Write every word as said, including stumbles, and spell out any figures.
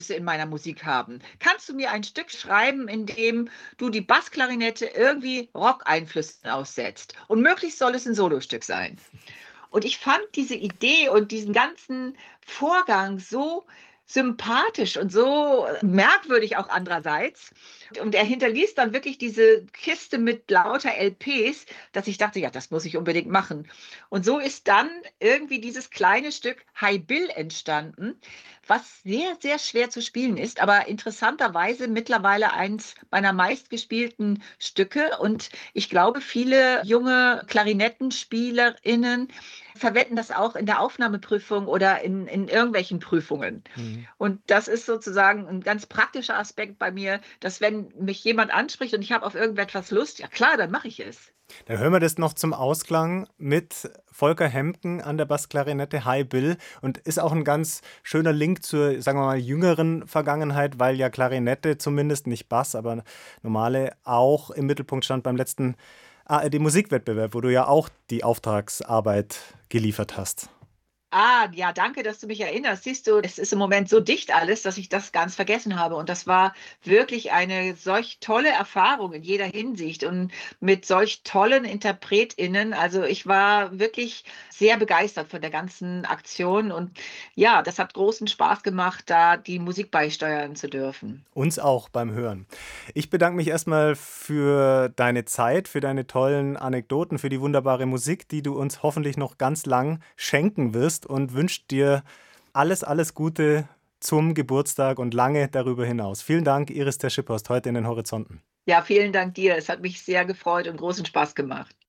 in meiner Musik haben. Kannst du mir ein Stück schreiben, in dem du die Bassklarinette irgendwie Rockeinflüssen aussetzt? Und möglichst soll es ein Solostück sein. Und ich fand diese Idee und diesen ganzen Vorgang so sympathisch und so merkwürdig auch andererseits. Und er hinterließ dann wirklich diese Kiste mit lauter L Ps, dass ich dachte, ja, das muss ich unbedingt machen. Und so ist dann irgendwie dieses kleine Stück Hi Bill entstanden, was sehr, sehr schwer zu spielen ist, aber interessanterweise mittlerweile eins meiner meistgespielten Stücke. Und ich glaube, viele junge KlarinettenspielerInnen verwenden das auch in der Aufnahmeprüfung oder in, in irgendwelchen Prüfungen. Mhm. Und das ist sozusagen ein ganz praktischer Aspekt bei mir, dass wenn mich jemand anspricht und ich habe auf irgendetwas Lust, ja klar, dann mache ich es. Dann hören wir das noch zum Ausklang mit Volker Hemken an der Bassklarinette, Hi Bill. Und ist auch ein ganz schöner Link zur, sagen wir mal, jüngeren Vergangenheit, weil ja Klarinette zumindest, nicht Bass, aber normale, auch im Mittelpunkt stand beim letzten A R D-Musikwettbewerb, wo du ja auch die Auftragsarbeit geliefert hast. Ah, ja, danke, dass du mich erinnerst. Siehst du, es ist im Moment so dicht alles, dass ich das ganz vergessen habe. Und das war wirklich eine solch tolle Erfahrung in jeder Hinsicht und mit solch tollen InterpretInnen. Also ich war wirklich sehr begeistert von der ganzen Aktion. Und ja, das hat großen Spaß gemacht, da die Musik beisteuern zu dürfen. Uns auch beim Hören. Ich bedanke mich erstmal für deine Zeit, für deine tollen Anekdoten, für die wunderbare Musik, die du uns hoffentlich noch ganz lang schenken wirst und wünsche dir alles, alles Gute zum Geburtstag und lange darüber hinaus. Vielen Dank, Iris der Schipperst, heute in den Horizonten. Ja, vielen Dank dir. Es hat mich sehr gefreut und großen Spaß gemacht.